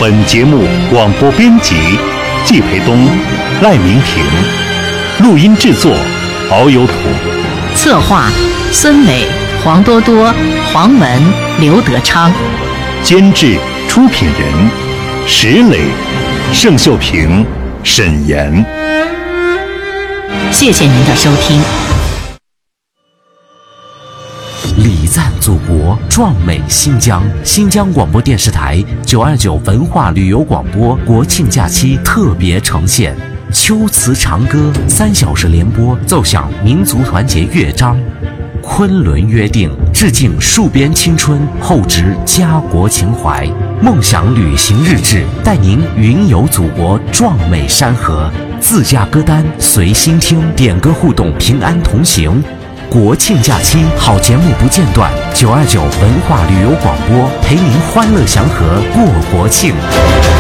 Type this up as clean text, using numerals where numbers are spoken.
本节目广播编辑季培东、赖明平，录音制作敖有土， 策划孙磊、黄多多、黄文、刘德昌， 监制出品人石磊、盛秀平、沈岩。 谢谢您的收听。 礼赞祖国，壮美新疆。新疆广播电视台929文化旅游广播国庆假期特别呈现秋词长歌，3小时联播，奏响民族团结乐章。昆仑约定，致敬戍边青春，厚植家国情怀。梦想旅行日志，带您云游祖国壮美山河。自驾歌单随心听，点歌互动，平安同行。国庆假期好节目不间断，929文化旅游广播陪您欢乐祥和过国庆。